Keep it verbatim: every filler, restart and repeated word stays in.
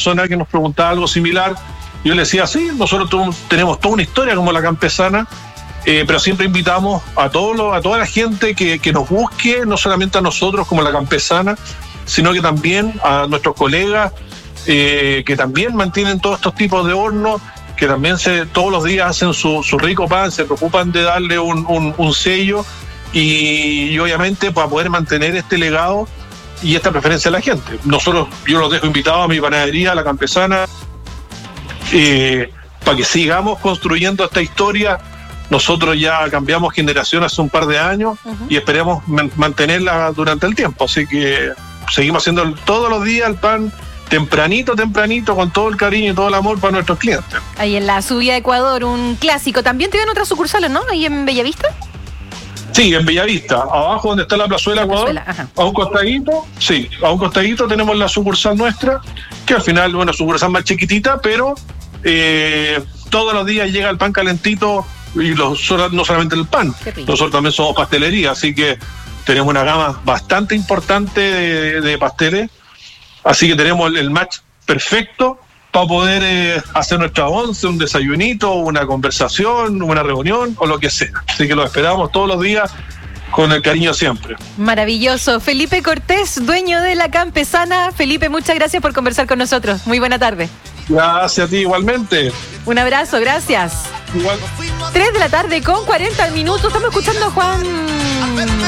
persona que nos preguntaba algo similar. Yo le decía, sí, nosotros tenemos toda una historia como La Campesana, eh, pero siempre invitamos a, todos los, a toda la gente que, que nos busque, no solamente a nosotros como La Campesana, sino que también a nuestros colegas eh, que también mantienen todos estos tipos de hornos, que también se, todos los días hacen su, su rico pan, se preocupan de darle un, un, un sello y, y obviamente para poder mantener este legado y esta preferencia de la gente. Nosotros, yo los dejo invitados a mi panadería, La Campesana, eh, para que sigamos construyendo esta historia. Nosotros ya cambiamos generación hace un par de años uh-huh. y esperemos man- mantenerla durante el tiempo, así que seguimos haciendo todos los días el pan tempranito, tempranito, con todo el cariño y todo el amor para nuestros clientes. Ahí en la subida de Ecuador, un clásico. ¿También tienen otras sucursales, no? Ahí en Bellavista. Sí, en Bellavista, abajo donde está la plazuela Ecuador, plazuela, a un costadito, sí, a un costadito tenemos la sucursal nuestra, que al final es una sucursal más chiquitita, pero eh, todos los días llega el pan calentito y los, no solamente el pan, nosotros también somos pastelería, así que tenemos una gama bastante importante de, de pasteles, así que tenemos el, el match perfecto para poder eh, hacer nuestra once, un desayunito, una conversación, una reunión o lo que sea. Así que lo esperamos todos los días con el cariño siempre. Maravilloso. Felipe Cortés, dueño de La Campesana. Felipe, muchas gracias por conversar con nosotros. Muy buena tarde. Gracias a ti igualmente. Un abrazo, gracias. Igual. tres de la tarde con cuarenta minutos. Estamos escuchando a Juan